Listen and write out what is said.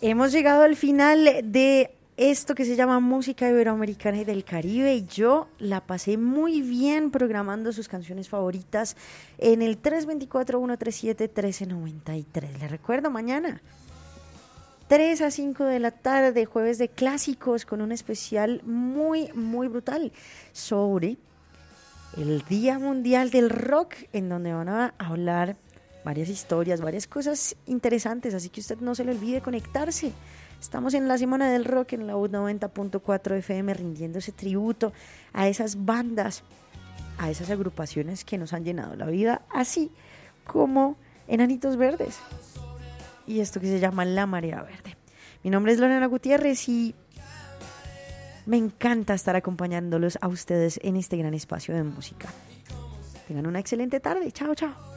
Hemos llegado al final de esto que se llama Música Iberoamericana y del Caribe, y yo la pasé muy bien programando sus canciones favoritas en el 324-137-1393. Les recuerdo, mañana 3 a 5 de la tarde, jueves de clásicos, con un especial muy, muy brutal sobre el Día Mundial del Rock, en donde van a hablar varias historias, varias cosas interesantes, así que usted no se le olvide conectarse. Estamos en la Semana del Rock en la U90.4 FM, rindiendo ese tributo a esas bandas, a esas agrupaciones que nos han llenado la vida, así como Enanitos Verdes y esto que se llama La Marea Verde. Mi nombre es Lorena Gutiérrez y me encanta estar acompañándolos a ustedes en este gran espacio de música. Tengan una excelente tarde. Chao, chao.